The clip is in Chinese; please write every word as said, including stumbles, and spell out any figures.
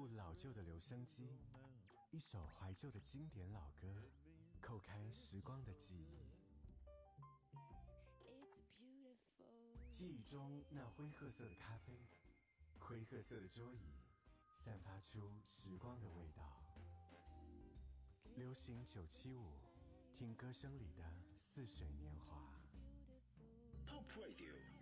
部老旧的留声机，一首怀旧的经典老歌，叩开时光的记忆。记忆中那灰褐色的咖啡，灰褐色的桌椅，散发出时光的味道。流行九七五，听歌声里的似水年华。 Pop Radio